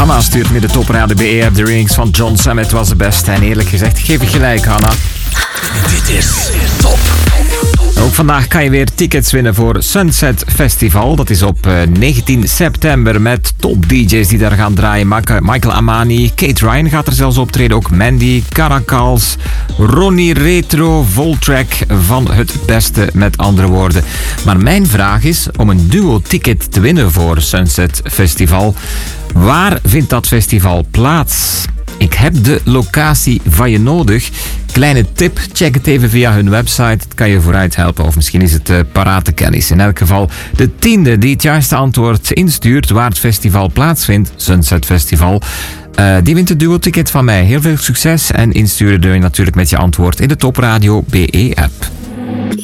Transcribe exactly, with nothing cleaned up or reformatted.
Hanna stuurt me de topraden B E op de Rings van John Summit was de beste. En eerlijk gezegd geef ik gelijk, Hanna. Dit is Top. Ook vandaag kan je weer tickets winnen voor Sunset Festival. Dat is op negentien september met top D J's die daar gaan draaien. Michael Amani, Kate Ryan gaat er zelfs optreden. Ook Mandy, Caracals, Ronnie Retro, Voltrack, van het beste met andere woorden. Maar mijn vraag is om een duo-ticket te winnen voor Sunset Festival. Waar vindt dat festival plaats? Ik heb de locatie van je nodig. Kleine tip, check het even via hun website. Het kan je vooruit helpen of misschien is het uh, parate kennis. In elk geval de tiende die het juiste antwoord instuurt waar het festival plaatsvindt, Sunset Festival, uh, die wint het duo-ticket van mij. Heel veel succes en insturen doe je natuurlijk met je antwoord in de Top Radio B E-app.